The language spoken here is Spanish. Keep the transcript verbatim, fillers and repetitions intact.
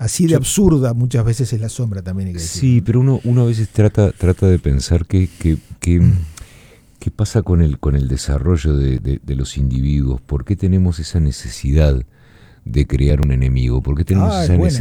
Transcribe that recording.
Así de Yo, absurda muchas veces es la sombra también, hay que decir. sí, pero uno, uno a veces trata, trata de pensar que, que, que qué pasa con el, con el desarrollo de, de, de los individuos. ¿Por qué tenemos esa necesidad de crear un enemigo? ¿Por qué tenemos Ah, es esa buena. necesidad